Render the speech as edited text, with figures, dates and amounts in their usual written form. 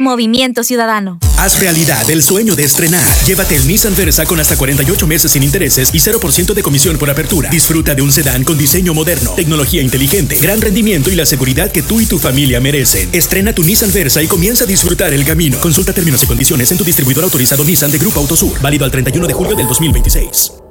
Movimiento Ciudadano. Haz realidad el sueño de estrenar. Llévate el Nissan Versa con hasta 48 meses sin intereses y 0% de comisión por apertura. Disfruta de un sedán con diseño moderno, tecnología inteligente, gran rendimiento y la seguridad que tú y tu familia merecen. Estrena tu Nissan Versa y comienza a disfrutar el camino. Consulta términos y condiciones en tu distribuidor autorizado Nissan de Grupo Autosur. Válido al 31 de julio del 2026.